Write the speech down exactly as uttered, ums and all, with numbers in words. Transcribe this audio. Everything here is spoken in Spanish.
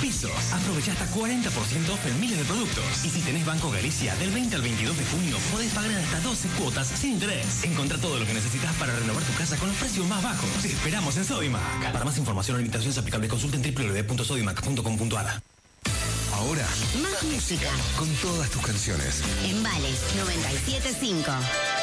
pesos. Aprovecha hasta cuarenta por ciento off en miles de productos. Y si tenés Banco Galicia, del veinte al veintidós de junio, podés pagar en hasta doce cuotas sin interés. Encontrá todo lo que necesitas para renovar tu casa con los precios más bajos. Te esperamos en Sodimac. Para más información o limitaciones aplicables, consulta en w w w punto sodimac punto com punto a r. Ahora, más música. Con todas tus canciones. En Vale noventa y siete punto cinco.